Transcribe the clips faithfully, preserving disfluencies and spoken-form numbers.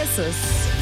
heißt es?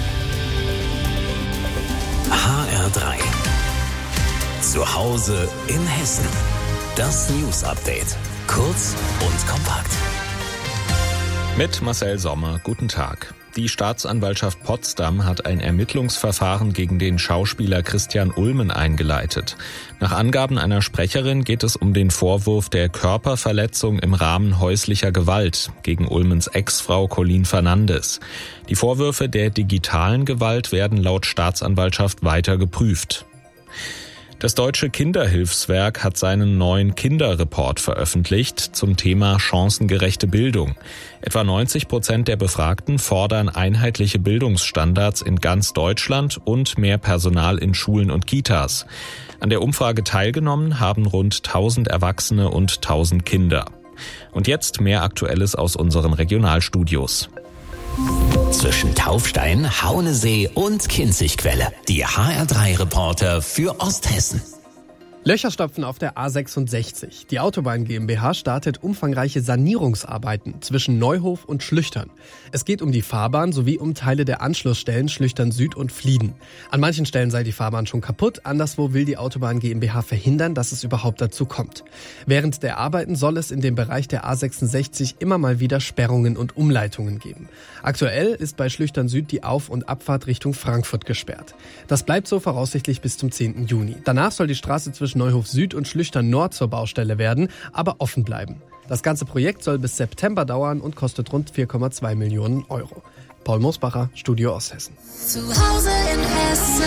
H R drei. Zu Hause in Hessen. Das News Update. Kurz und kompakt. Mit Marcel Sommer. Guten Tag. Die Staatsanwaltschaft Potsdam hat ein Ermittlungsverfahren gegen den Schauspieler Christian Ulmen eingeleitet. Nach Angaben einer Sprecherin geht es um den Vorwurf der Körperverletzung im Rahmen häuslicher Gewalt gegen Ulmens Ex-Frau Colleen Fernandes. Die Vorwürfe der digitalen Gewalt werden laut Staatsanwaltschaft weiter geprüft. Das Deutsche Kinderhilfswerk hat seinen neuen Kinderreport veröffentlicht zum Thema chancengerechte Bildung. Etwa neunzig Prozent der Befragten fordern einheitliche Bildungsstandards in ganz Deutschland und mehr Personal in Schulen und Kitas. An der Umfrage teilgenommen haben rund tausend Erwachsene und tausend Kinder. Und jetzt mehr Aktuelles aus unseren Regionalstudios. Zwischen Taufstein, Haunesee und Kinzigquelle. Die H R drei Reporter für Osthessen. Löcher stopfen auf der A sechsundsechzig. Die Autobahn GmbH startet umfangreiche Sanierungsarbeiten zwischen Neuhof und Schlüchtern. Es geht um die Fahrbahn sowie um Teile der Anschlussstellen Schlüchtern Süd und Flieden. An manchen Stellen sei die Fahrbahn schon kaputt, anderswo will die Autobahn GmbH verhindern, dass es überhaupt dazu kommt. Während der Arbeiten soll es in dem Bereich der A sechsundsechzig immer mal wieder Sperrungen und Umleitungen geben. Aktuell ist bei Schlüchtern Süd die Auf- und Abfahrt Richtung Frankfurt gesperrt. Das bleibt so voraussichtlich bis zum zehnten Juni. Danach soll die Straße zwischen Neuhof Süd und Schlüchtern Nord zur Baustelle werden, aber offen bleiben. Das ganze Projekt soll bis September dauern und kostet rund vier Komma zwei Millionen Euro. Paul Mosbacher, Studio Osthessen. Zu Hause in Hessen.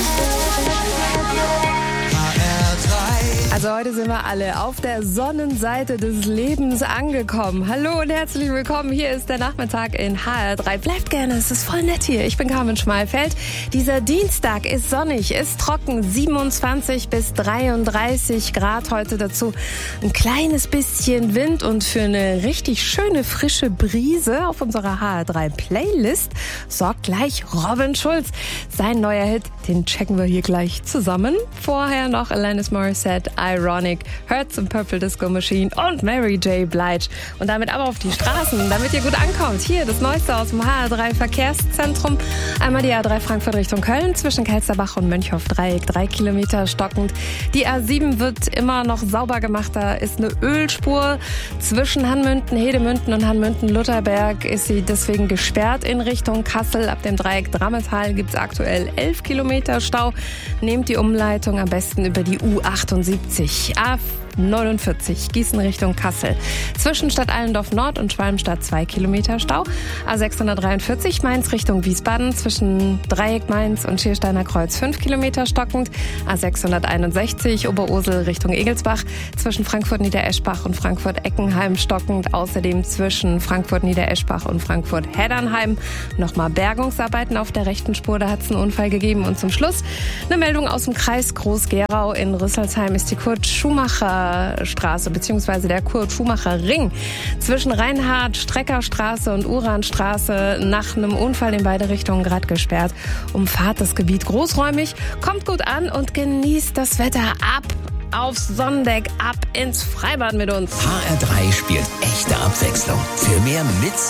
Also heute sind wir alle auf der Sonnenseite des Lebens angekommen. Hallo und herzlich willkommen. Hier ist der Nachmittag in H R drei. Bleibt gerne, es ist voll nett hier. Ich bin Carmen Schmalfeld. Dieser Dienstag ist sonnig, ist trocken. siebenundzwanzig bis dreiunddreißig Grad heute dazu. Ein kleines bisschen Wind und für eine richtig schöne frische Brise auf unserer H R drei Playlist sorgt gleich Robin Schulz. Sein neuer Hit, den checken wir hier gleich zusammen. Vorher noch Alanis Morissette, Ironic, Hurts and Purple Disco Machine und Mary J. Blige. Und damit aber auf die Straßen, damit ihr gut ankommt. Hier das Neueste aus dem H R drei Verkehrszentrum. Einmal die A drei Frankfurt Richtung Köln zwischen Kelsterbach und Mönchhof-Dreieck, drei Kilometer stockend. Die A sieben wird immer noch sauber gemacht. Da ist eine Ölspur zwischen Hanmünden, Hedemünden und Hanmünden-Lutherberg. Ist sie deswegen gesperrt in Richtung Kassel. Ab dem Dreieck Drammetal gibt es aktuell elf Kilometer Stau. Nehmt die Umleitung am besten über die U achtundsiebzig. A neunundvierzig, Gießen Richtung Kassel. Zwischen Stadt Allendorf Nord und Schwalmstadt zwei Kilometer Stau. A sechshundertdreiundvierzig, Mainz Richtung Wiesbaden. Zwischen Dreieck Mainz und Schiersteiner Kreuz fünf Kilometer stockend. A sechshunderteinundsechzig, Oberursel Richtung Egelsbach. Zwischen Frankfurt-Niedereschbach und Frankfurt-Eckenheim stockend. Außerdem zwischen Frankfurt-Niedereschbach und Frankfurt-Heddernheim nochmal Bergungsarbeiten auf der rechten Spur. Da hat es einen Unfall gegeben. Und zum Schluss eine Meldung aus dem Kreis Groß-Gerau. In Rüsselsheim ist die Kurt-Schumacher Straße bzw. der Kurt-Schumacher-Ring zwischen Reinhard-Streckerstraße und Uranstraße nach einem Unfall in beide Richtungen gerade gesperrt. Umfahrt das Gebiet großräumig, kommt gut an und genießt das Wetter. Ab aufs Sonnendeck, ab ins Freibad mit uns. H R drei spielt echte Abwechslung für mehr mit